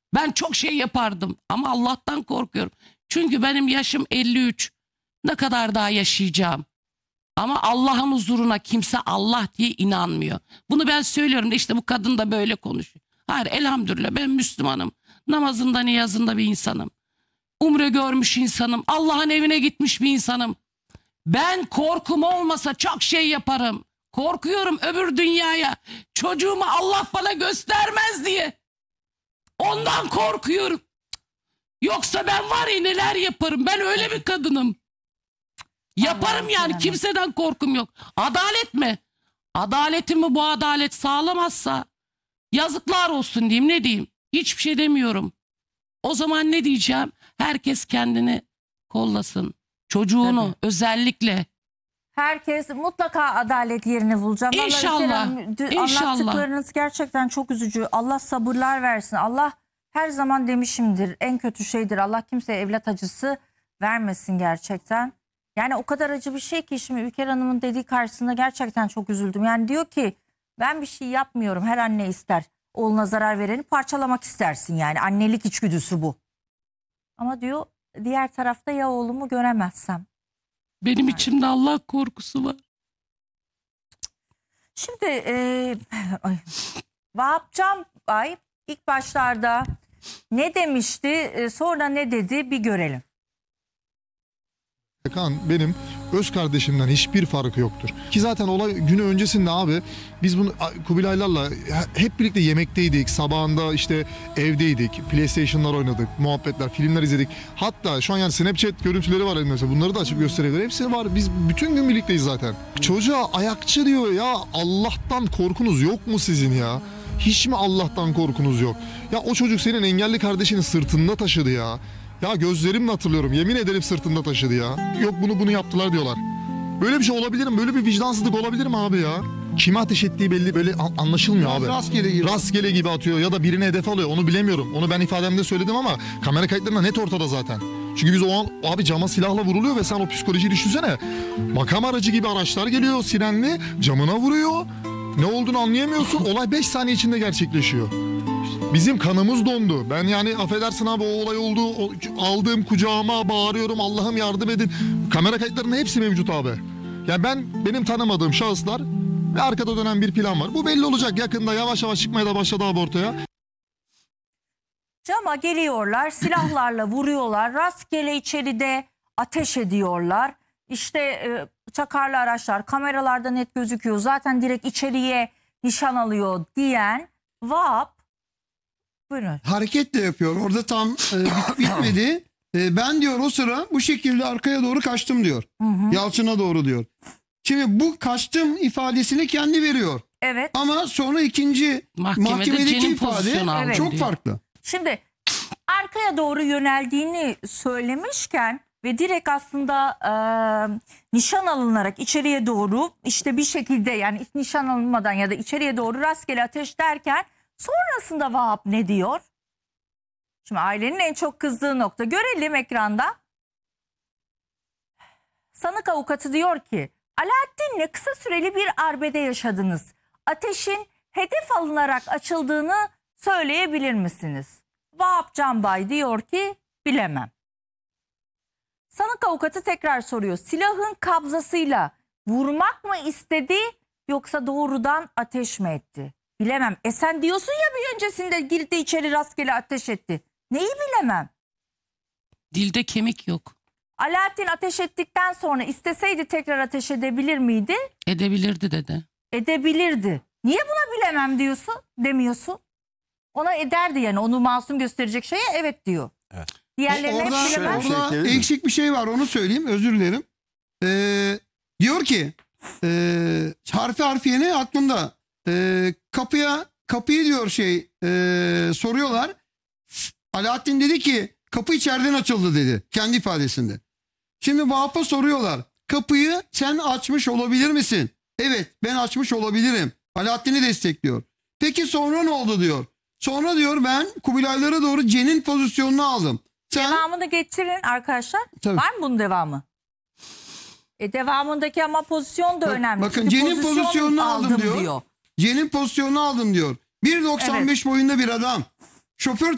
Ben çok şey yapardım ama Allah'tan korkuyorum. Çünkü benim yaşım 53. Ne kadar daha yaşayacağım? Ama Allah'ın huzuruna kimse Allah diye inanmıyor. Bunu ben söylüyorum da işte bu kadın da böyle konuşuyor. Hayır, elhamdülillah ben Müslümanım. Namazında niyazında bir insanım. Umre görmüş insanım. Allah'ın evine gitmiş bir insanım. Ben korkum olmasa çok şey yaparım. Korkuyorum öbür dünyaya. Çocuğumu Allah bana göstermez diye. Ondan korkuyorum. Yoksa ben var ya neler yaparım. Ben öyle bir kadınım. Yaparım yani, kimseden korkum yok. Adalet mi? Adaletimi bu adalet sağlamazsa yazıklar olsun diyeyim, ne diyeyim? Hiçbir şey demiyorum. O zaman ne diyeceğim? Herkes kendini kollasın. Çocuğunu özellikle. Herkes mutlaka adalet yerini bulacak. Vallahi İnşallah. İnşallah. Anlattıklarınız gerçekten çok üzücü. Allah sabırlar versin. Allah, her zaman demişimdir, en kötü şeydir. Allah kimseye evlat acısı vermesin gerçekten. Yani o kadar acı bir şey ki şimdi Ülker Hanım'ın dediği karşısında gerçekten çok üzüldüm. Yani diyor ki ben bir şey yapmıyorum. Her anne ister. Oğluna zarar vereni parçalamak istersin yani. Annelik içgüdüsü bu. Ama diyor diğer tarafta ya oğlumu göremezsem. Benim içimde Allah korkusu var. Şimdi Vahap Canbay ilk başlarda ne demişti, sonra ne dedi bir görelim. Kaan benim öz kardeşimden hiçbir farkı yoktur. Ki zaten olay günü öncesinde abi biz bunu Kubilaylarla hep birlikte yemekteydik. Sabahında işte evdeydik. PlayStation'lar oynadık. Muhabbetler, filmler izledik. Hatta şu an yani Snapchat görüntüleri var elimde. Bunları da açıp gösterebilirim. Hepsi var. Biz bütün gün birlikteyiz zaten. Çocuğa ayakçı diyor ya, Allah'tan korkunuz yok mu sizin ya? Hiç mi Allah'tan korkunuz yok? Ya o çocuk senin engelli kardeşinin sırtında taşıdı ya. Ya gözlerimle hatırlıyorum. Yemin ederim sırtında taşıdı ya. Yok bunu yaptılar diyorlar. Böyle bir şey olabilir mi? Böyle bir vicdansızlık olabilir mi abi ya? Kime ateş ettiği belli, böyle anlaşılmıyor abi. Rastgele gibi atıyor ya da birine hedef alıyor. Onu bilemiyorum. Onu ben ifademde söyledim ama kamera kayıtlarında net ortada zaten. Çünkü biz o an abi cama silahla vuruluyor ve sen o psikolojiyi düşünsene. Makam aracı gibi araçlar geliyor, sirenli, camına vuruyor. Ne olduğunu anlayamıyorsun. Olay 5 saniye içinde gerçekleşiyor. Bizim kanımız dondu. Ben yani affedersin abi, o olay oldu. Aldığım kucağıma bağırıyorum, Allah'ım yardım edin. Kamera kayıtlarının hepsi mevcut abi. Yani benim tanımadığım şahıslar ve arkada dönen bir plan var. Bu belli olacak yakında, yavaş yavaş çıkmaya da başladı abi ortaya. Cama geliyorlar, silahlarla vuruyorlar, rastgele içeride ateş ediyorlar. İşte çakarlı araçlar kameralarda net gözüküyor. Zaten direkt içeriye nişan alıyor diyen Vahap, buyurun. Hareket de yapıyor. Orada tam bitmedi. Ben diyor o sıra bu şekilde arkaya doğru kaçtım diyor. Yalçın'a doğru diyor. Şimdi bu kaçtım ifadesini kendi veriyor. Evet. Ama sonra ikinci mahkemedeki ifade çok farklı. Şimdi arkaya doğru yöneldiğini söylemişken ve direkt aslında nişan alınarak içeriye doğru işte bir şekilde, yani hiç nişan alınmadan ya da içeriye doğru rastgele ateş derken sonrasında Vahap ne diyor? Şimdi ailenin en çok kızdığı nokta, görelim ekranda. Sanık avukatı diyor ki Alaaddin'le kısa süreli bir arbede yaşadınız. Ateşin hedef alınarak açıldığını söyleyebilir misiniz? Vahap Canbay diyor ki bilemem. Sanık avukatı tekrar soruyor. Silahın kabzasıyla vurmak mı istedi yoksa doğrudan ateş mi etti? Bilemem. Sen diyorsun ya bir öncesinde girdi içeri rastgele ateş etti. Neyi bilemem? Dilde kemik yok. Alaaddin ateş ettikten sonra isteseydi tekrar ateş edebilir miydi? Edebilirdi dedi. Edebilirdi. Niye buna bilemem diyorsun, demiyorsun? Ona ederdi yani, onu masum gösterecek şeye evet diyor. Evet. Diğerlerine hep bilemem. Orada eksik bir şey var, onu söyleyeyim, özür dilerim. Diyor ki harfi harfiyene aklımda kapıyı diyor soruyorlar. Alaaddin dedi ki kapı içeriden açıldı dedi kendi ifadesinde. Şimdi Vahap'a soruyorlar, kapıyı sen açmış olabilir misin? Evet, ben açmış olabilirim. Alaaddin'i destekliyor. Peki sonra ne oldu diyor. Sonra diyor ben Kubilaylara doğru Cen'in pozisyonunu aldım. Devamını getirin arkadaşlar. Tabii. Var mı bunun devamı? Devamındaki ama pozisyon da önemli. Bakın Çünkü Cen'in pozisyonunu aldım diyor. Cen'in pozisyonunu aldım diyor. 1.95 boyunda bir adam. Şoför